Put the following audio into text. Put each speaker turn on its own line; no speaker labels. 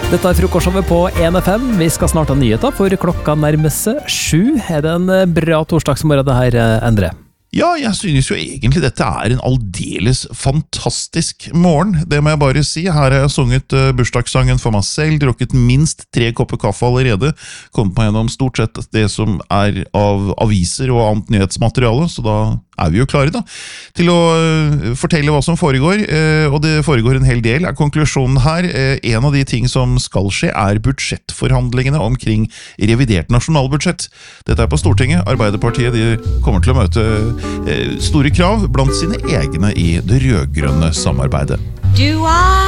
Dette frokostshowet på 1FM. Vi skal snart ha nyheter, for klokka nærmer seg 7. Det en bra torsdagsmorgen det her, Endre?
Ja, jeg synes jo egentlig dette en aldeles fantastisk morgen. Det må jeg bare si. Her har jeg sunget bursdagssangen for meg selv, drukket minst 3 kopper kaffe allerede, kommet meg gjennom stort sett det som av aviser og annet nyhetsmateriale, så da vi jo klare da, til å fortelle hva som foregår, og det foregår en hel del, konklusjonen her. En av de ting som skal skje budsjettforhandlingene omkring revidert nasjonalbudsjett. Dette på Stortinget. Arbeiderpartiet de kommer til å møte store krav blant sine egne i det rødgrønne samarbeidet.